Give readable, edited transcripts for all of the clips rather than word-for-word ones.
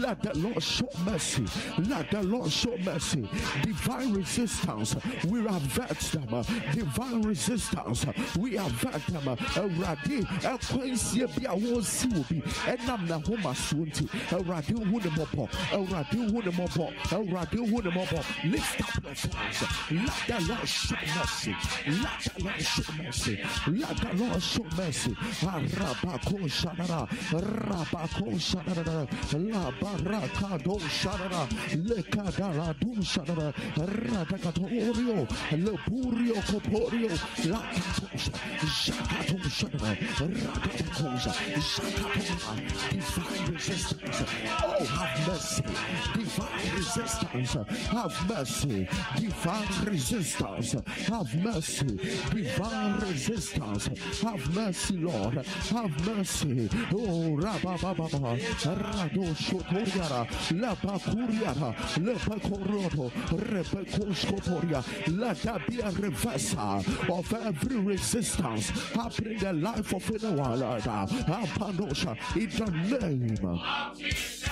Let the Lord show mercy. Let the Lord show mercy. Divine resistance, we avert them. Divine resistance, we avert them. Already, a quincy be a war silby, and Namna Homa Sunti, a radio Woodamopo, a radio Woodamopo, a radio Woodamopo. Lift up your voice. Let the Lord show mercy. Let the Lord show mercy. Let the Lord show mercy. Rabako Shadara, Rabako Shadara, La Barakado Shadara, Lekadara Du Shadara, Radakatorio, Lepurio Coporio, La Shakato Shadara, Radakosha, Shakatoma, divine resistance. Oh, have mercy. Divine resistance. Have mercy. Divine resistance. Have mercy. Divine resistance. Have mercy, Lord. Have mercy. Oh, Rabababa, Rado Shotoriara, Lapa Kuriara, Lepa Koroto, Repekoskotoria. Let there be a reversal of every resistance happening in the life of anyone, Lord. Apanosha, in the name of Jesus.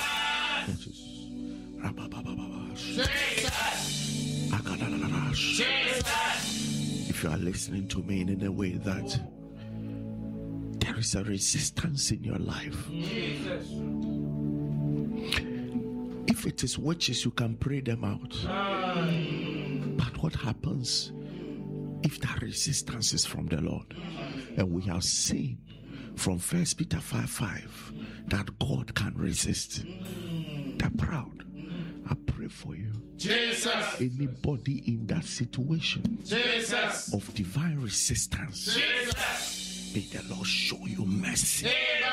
If you are listening to me in a way that there is a resistance in your life, if it is witches, you can pray them out. But what happens if that resistance is from the Lord? And we have seen from 1 Peter 5:5 that God can resist the proud. I pray for you, Jesus. Anybody in that situation, Jesus, of divine resistance, Jesus, may the Lord show you mercy.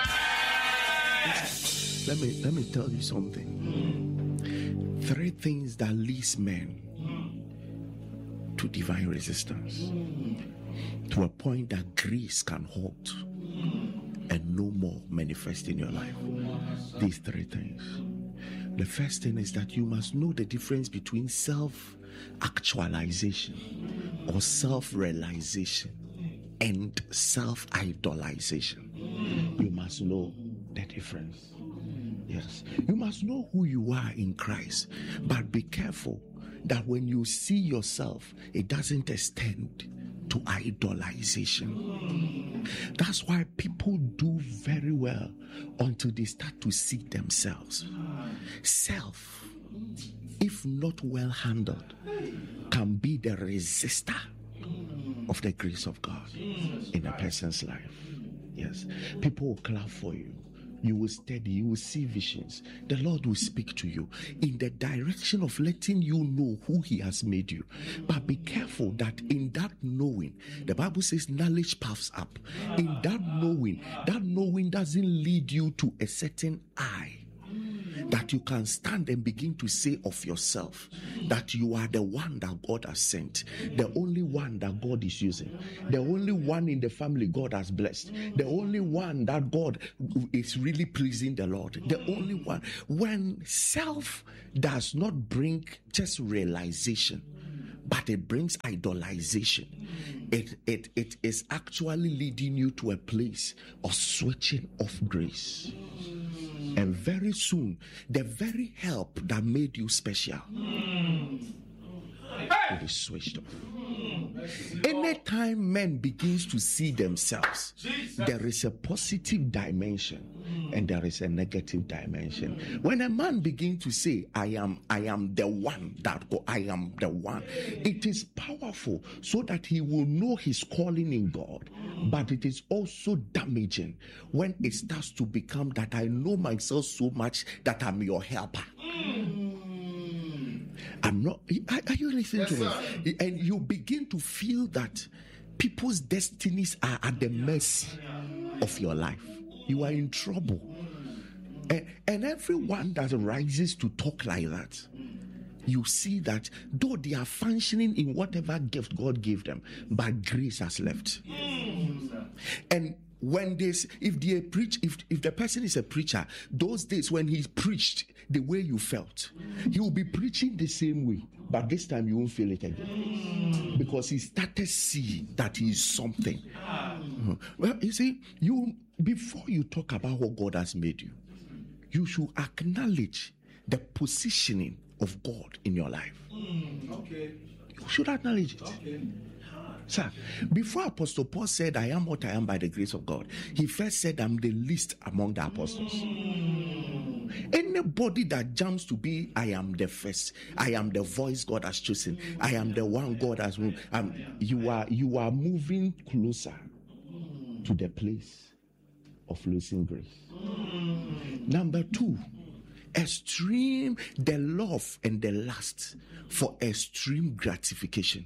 Let me tell you something. 3 things that leads men to divine resistance, to a point that grace can halt and no more manifest in your life. These 3 things. The first thing is that you must know the difference between self-actualization or self-realization and self-idolization. You must know the difference. Yes. You must know who you are in Christ, but be careful that when you see yourself, it doesn't extend to idolization. That's why people do very well until they start to see themselves. Self, if not well handled, can be the resistor of the grace of God in a person's life. Yes, people will clap for you. You will study, you will see visions. The Lord will speak to you in the direction of letting you know who He has made you. But be careful that in that knowing, the Bible says knowledge puffs up. In that knowing doesn't lead you to a certain I, that you can stand and begin to say of yourself that you are the one that God has sent, the only one that God is using, the only one in the family God has blessed, the only one that God is really pleasing the Lord, the only one. When self does not bring just realization, but it brings idolization, it is actually leading you to a place of switching off grace. And very soon, the very help that made you special will be switched off. Anytime men begins to see themselves, there is a positive dimension and there is a negative dimension. When a man begins to say, I am the one that go, I am the one, it is powerful so that he will know his calling in God. But it is also damaging when it starts to become that I know myself so much that I'm your helper. I'm not. Are you listening to me? And you begin to feel that people's destinies are at the mercy of your life. You are in trouble. And everyone that rises to talk like that, you see that though they are functioning in whatever gift God gave them, but grace has left. And when this, if they preach, if the person is a preacher, those days when he preached the way you felt, he will be preaching the same way, but this time you won't feel it again because he started seeing that he is something. Well, you see, before you talk about what God has made you, you should acknowledge the positioning of God in your life. Okay. You should acknowledge it. Okay. Sir, before Apostle Paul said, I am what I am by the grace of God, he first said, I'm the least among the apostles. Anybody that jumps to be, I am the first, I am the voice God has chosen, I am the one God has moved, you are moving closer to the place of losing grace. Number 2, the love and the lust for extreme gratification.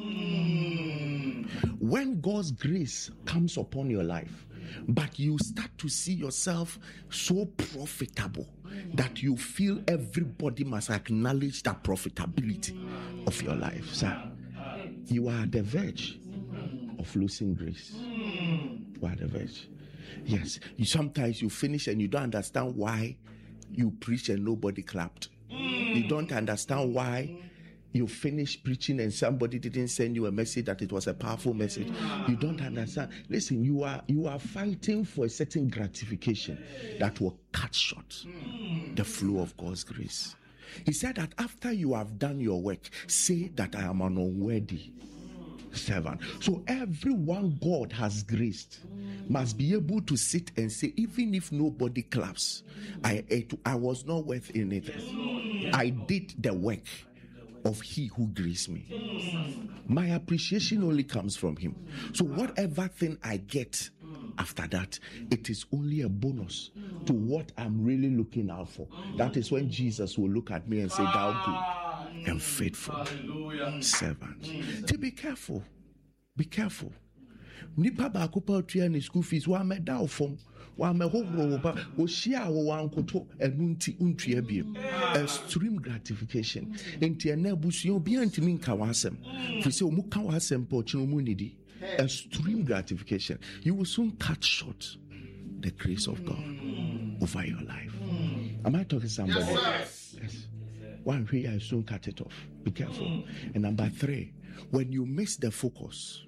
When God's grace comes upon your life, but you start to see yourself so profitable that you feel everybody must acknowledge that profitability of your life, sir, you are at the verge of losing grace. You are at the verge. Yes, sometimes you finish and you don't understand why you preach and nobody clapped. You don't understand why you finish preaching and somebody didn't send you a message that it was a powerful message. You don't understand. Listen, you are fighting for a certain gratification that will cut short the flow of God's grace. He said that after you have done your work, say that I am an unworthy servant. So everyone God has graced must be able to sit and say, even if nobody claps, I was not worth anything. I did the work of he who graced me. My appreciation only comes from him. So whatever thing I get after that, it is only a bonus to what I'm really looking out for. That is when Jesus will look at me and say, thou good and faithful servant. To be careful. Be careful. Nipa ba kupa utia ni school fees wa me da ofom wa me hohoro ba wo hia wo wankoto enunti untua biem. Extreme gratification. Enti ena busu obi antimi nka wasem. Fi se omu ka wasem po chi omu nidi. Extreme gratification. You will soon cut short the grace of God over your life. Am I talking to somebody? Yes. One way I soon cut it off. Be careful. And number 3, when you miss the focus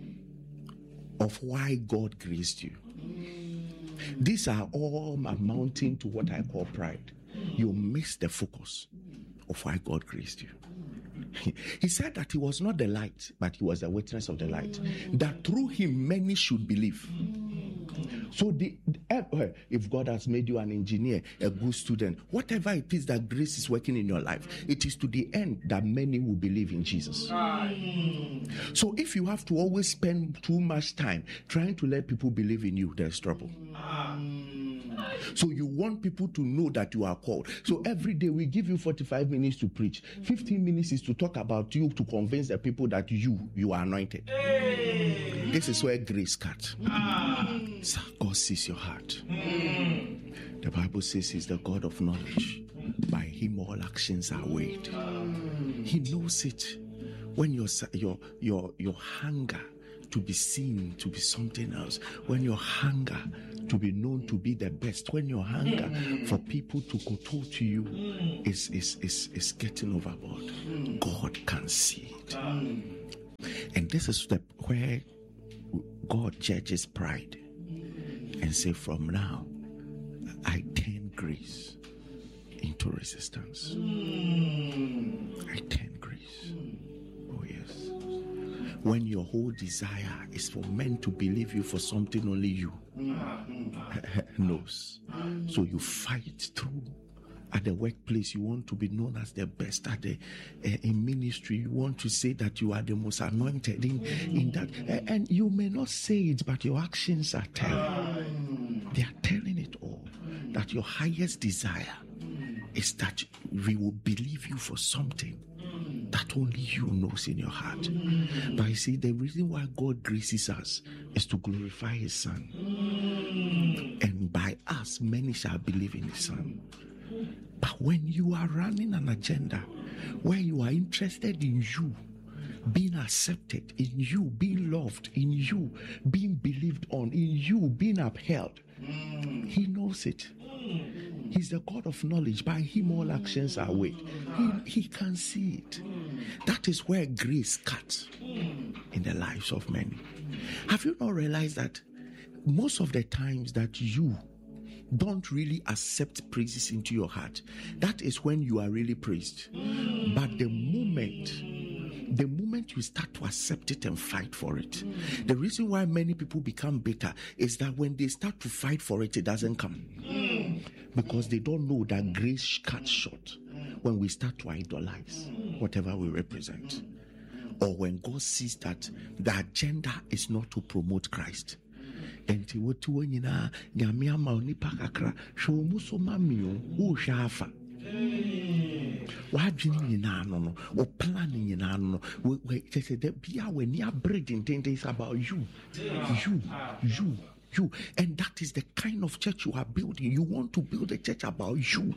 of why God graced you, these are all amounting to what I call pride. You miss the focus of why God graced you. He said that he was not the light, but he was a witness of the light, that through him many should believe. So if God has made you an engineer, a good student, whatever it is that grace is working in your life, it is to the end that many will believe in Jesus. So if you have to always spend too much time trying to let people believe in you, there's trouble. So you want people to know that you are called. So every day we give you 45 minutes to preach. 15 minutes is to talk about you, to convince the people that you are anointed. This is where grace cuts. So God sees your heart. The Bible says he's the God of knowledge. By him all actions are weighed. He knows it. When your hunger to be seen to be something else, when your hunger to be known to be the best, when your hunger for people to kowtow to you is getting overboard, God can see it. And this is where God judges pride and say, from now I turn grace into resistance. I turn grace. Oh yes. When your whole desire is for men to believe you for something only you knows. So you fight through. At the workplace, you want to be known as the best. In ministry, you want to say that you are the most anointed in that. And you may not say it, but your actions are telling. They are telling it all. That your highest desire is that we will believe you for something that only you knows in your heart. But you see, the reason why God graces us is to glorify his Son. And by us, many shall believe in his Son. But when you are running an agenda where you are interested in you being accepted, in you being loved, in you being believed on, in you being upheld, he knows it. He's the God of knowledge. By him all actions are weighed. He can see it. That is where grace cuts in the lives of many. Have you not realized that most of the times that you don't really accept praises into your heart, that is when you are really praised. But the moment you start to accept it and fight for it, the reason why many people become bitter is that when they start to fight for it, it doesn't come. Because they don't know that grace cuts short when we start to idolize whatever we represent. Or when God sees that the agenda is not to promote Christ. And wadwene no o planning no we say that bia when you are breathing things about you, and that is the kind of church you are building. You want to build a church about you.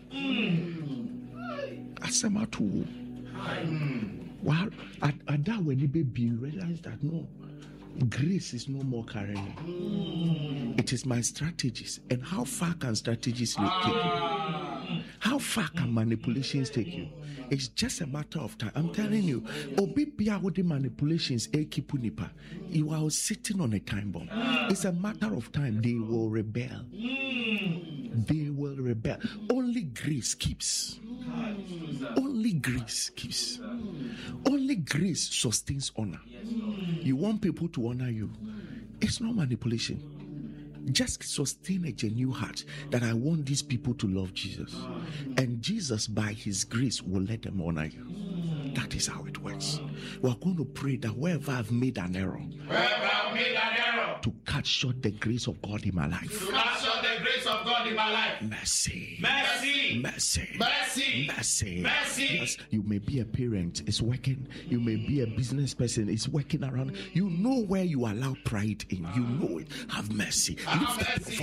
Asematu. Well, at that when you baby realize that no, grace is no more carrying. It is my strategies. And how far can strategies take you? How far can manipulations take you? It's just a matter of time. I'm telling you, Obibia with the manipulations, you are sitting on a time bomb. It's a matter of time. They will rebel. They will rebel. Only grace keeps. Only grace keeps. Only grace sustains honor. You want people to honor you. It's not manipulation. Just sustain a genuine heart that I want these people to love Jesus. And Jesus, by his grace, will let them honor you. That is how it works. We are going to pray that wherever I've made an error, to cut short the grace of God in my life. To cut short the grace of God in my life. Mercy. Mercy. Mercy. Mercy. Mercy. Mercy. Yes, you may be a parent, it's working. You may be a business person, it's working around. You know where you allow pride in. You know it. Have mercy. Have mercy.